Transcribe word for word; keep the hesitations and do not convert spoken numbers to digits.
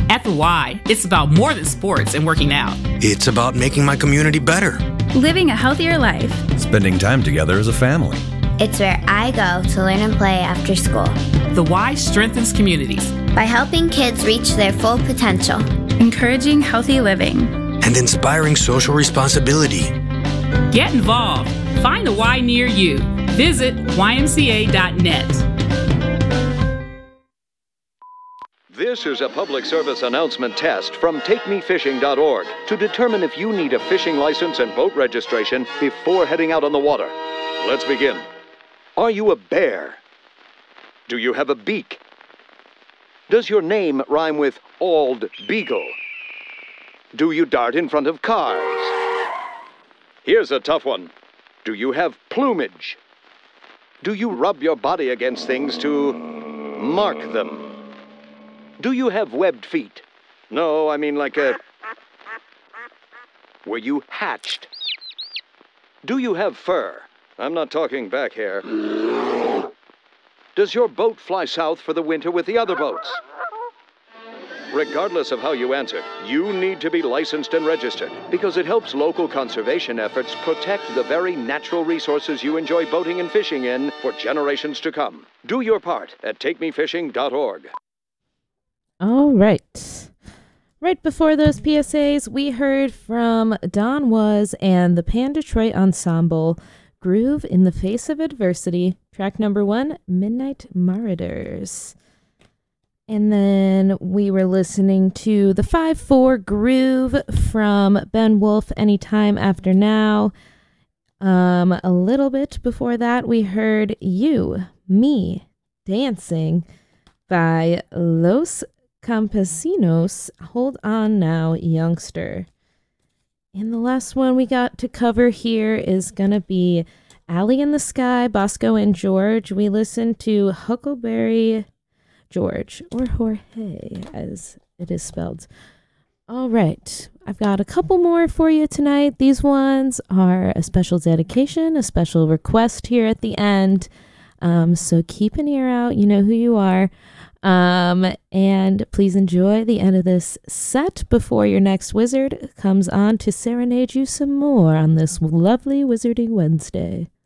At the Y, it's about more than sports and working out. It's about making my community better. Living a healthier life. Spending time together as a family. It's where I go to learn and play after school. The Y strengthens communities by helping kids reach their full potential, encouraging healthy living, and inspiring social responsibility. Get involved. Find a Y near you. Visit Y M C A dot net. This is a public service announcement test from take me fishing dot org to determine if you need a fishing license and boat registration before heading out on the water. Let's begin. Are you a bear? Do you have a beak? Does your name rhyme with Ald Beagle? Do you dart in front of cars? Here's a tough one. Do you have plumage? Do you rub your body against things to mark them? Do you have webbed feet? No, I mean like a... Were you hatched? Do you have fur? I'm not talking back hair. Does your boat fly south for the winter with the other boats? Regardless of how you answered, you need to be licensed and registered because it helps local conservation efforts protect the very natural resources you enjoy boating and fishing in for generations to come. Do your part at take me fishing dot org. All right. Right before those P S As, we heard from Don Was and the Pan Detroit Ensemble, Groove in the Face of Adversity, track number one, Midnight Marauders. And then we were listening to the five four Groove from Ben Wolf, Anytime After Now. Um, a little bit before that, we heard You, Me, Dancing by Los Campesinos, Hold On Now, Youngster. And the last one we got to cover here is going to be Alley in the Sky, Bosco and George. We listened to Huckleberry George, or Jorge, as it is spelled. All right, I've got a couple more for you tonight. These ones are a special dedication, a special request here at the end. Um, so keep an ear out. You know who you are. Um, and please enjoy the end of this set before your next wizard comes on to serenade you some more on this lovely Wizarding Wednesday.